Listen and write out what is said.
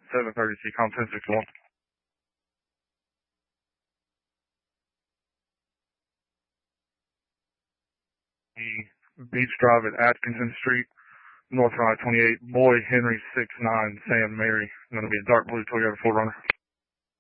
730 CCOM 1061. Beach Drive at Atkinson Street, North I-28, Boy Henry 69, Sam Mary. Going to be a dark blue Toyota 4Runner.